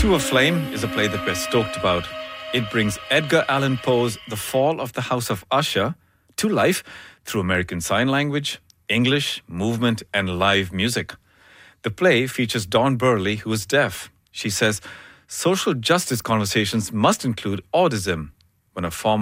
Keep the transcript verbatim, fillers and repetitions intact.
Statue of Flame is a play that we're stoked about. It brings Edgar Allan Poe's The Fall of the House of Usher to life through American Sign Language, English, movement, and live music. The play features Dawn Burley, who is deaf. She says social justice conversations must include autism. When a former